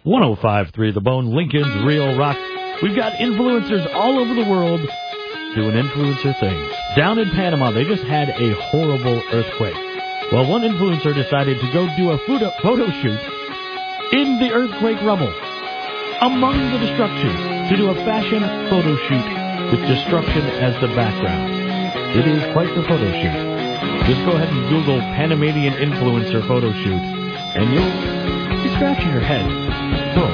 105.3 The Bone, Lincoln's Real Rock. We've got influencers all over the world doing influencer things. Down in Panama, they just had a horrible earthquake. Well, one influencer decided to go do a photo shoot in the earthquake rubble, among the destruction, to do a fashion photo shoot with destruction as the background. It is quite the photo shoot. Just go ahead and Google Panamanian influencer photo shoot, and you'll be scratching your head.